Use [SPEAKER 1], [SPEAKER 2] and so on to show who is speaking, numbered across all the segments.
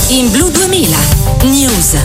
[SPEAKER 1] In Blu 2000 News.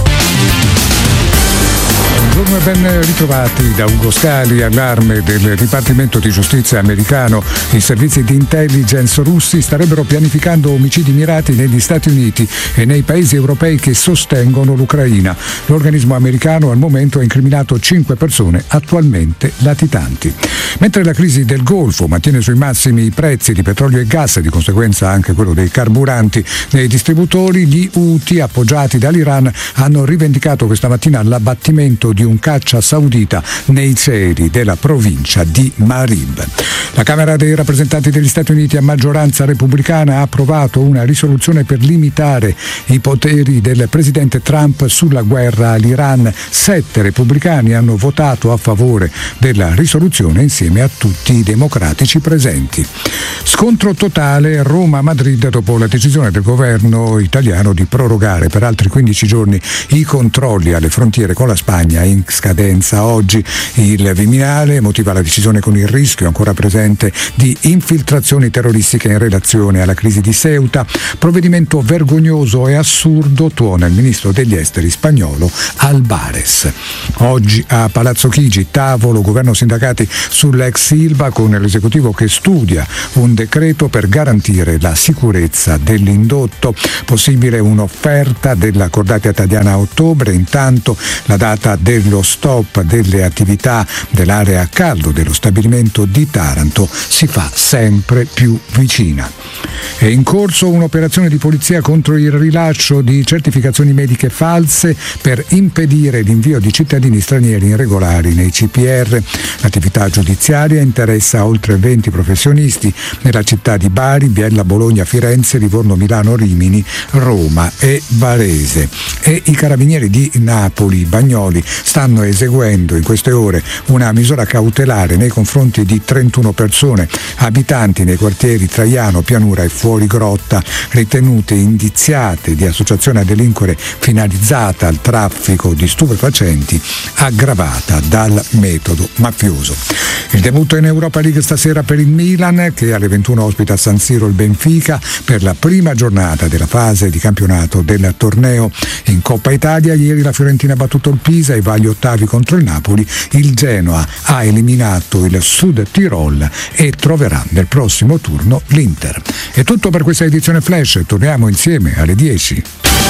[SPEAKER 2] Buongiorno e ben ritrovati da Ugo Scali. Allarme del Dipartimento di Giustizia americano. I servizi di intelligence russi starebbero pianificando omicidi mirati negli Stati Uniti e nei paesi europei che sostengono l'Ucraina. L'organismo americano al momento ha incriminato 5 persone attualmente latitanti. Mentre la crisi del Golfo mantiene sui massimi i prezzi di petrolio e gas e di conseguenza anche quello dei carburanti nei distributori, gli Houthi, appoggiati dall'Iran, hanno rivendicato questa mattina l'abbattimento di un caccia saudita nei cieli della provincia di Marib. La Camera dei rappresentanti degli Stati Uniti a maggioranza repubblicana ha approvato una risoluzione per limitare i poteri del presidente Trump sulla guerra all'Iran. 7 repubblicani hanno votato a favore della risoluzione insieme a tutti i democratici presenti. Scontro totale Roma-Madrid dopo la decisione del governo italiano di prorogare per altri 15 giorni i controlli alle frontiere con la Spagna in scadenza oggi. Il Viminale motiva la decisione con il rischio ancora presente di infiltrazioni terroristiche in relazione alla crisi di Ceuta. Provvedimento vergognoso e assurdo, tuona il ministro degli esteri spagnolo Albares. Oggi a Palazzo Chigi tavolo governo sindacati sull'ex Ilva con l'esecutivo che studia un decreto per garantire la sicurezza dell'indotto. Possibile un'offerta della cordata italiana a ottobre. Intanto la data dello stop delle attività dell'area a caldo dello stabilimento di Taranto si fa sempre più vicina. È in corso un'operazione di polizia contro il rilascio di certificazioni mediche false per impedire l'invio di cittadini stranieri irregolari nei CPR. L'attività giudiziaria interessa oltre 20 professionisti nella città di Bari, Biella, Bologna, Firenze, Livorno, Milano, Rimini, Roma e Varese. E i carabinieri di Napoli, Bagnoli, stanno eseguendo in queste ore una misura cautelare nei confronti di 31 persone, abitanti nei quartieri Traiano, Pianura e Fuorigrotta, ritenute indiziate di associazione a delinquere finalizzata al traffico di stupefacenti aggravata dal metodo mafioso. Il debutto in Europa League stasera per il Milan, che alle 21 ospita a San Siro il Benfica per la prima giornata della fase di campionato del torneo. In Coppa Italia ieri la Fiorentina ha battuto il Pisa e va agli ottavi contro il Napoli. Il Genoa ha eliminato il Sud Tirol e troverà nel prossimo turno l'Inter. È tutto per questa edizione Flash, torniamo insieme alle 10.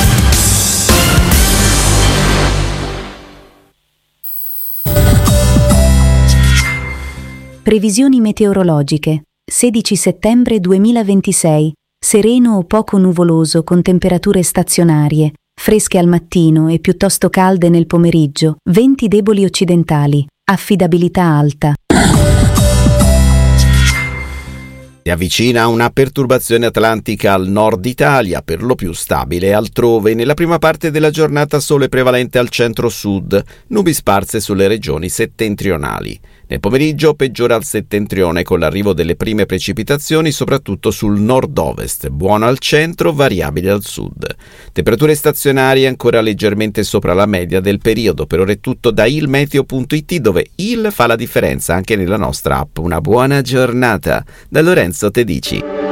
[SPEAKER 3] Previsioni meteorologiche. 16 settembre 2026. Sereno o poco nuvoloso con temperature stazionarie, fresche al mattino e piuttosto calde nel pomeriggio, venti deboli occidentali, affidabilità alta.
[SPEAKER 4] Si avvicina una perturbazione atlantica al nord Italia, per lo più stabile altrove. Nella prima parte della giornata sole prevalente al centro-sud, nubi sparse sulle regioni settentrionali. Nel pomeriggio peggiora al settentrione con l'arrivo delle prime precipitazioni soprattutto sul nord-ovest, buono al centro, variabile al sud. Temperature stazionarie ancora leggermente sopra la media del periodo. Per ora è tutto da ilmeteo.it, dove il fa la differenza anche nella nostra app. Una buona giornata da Lorenzo Tedici.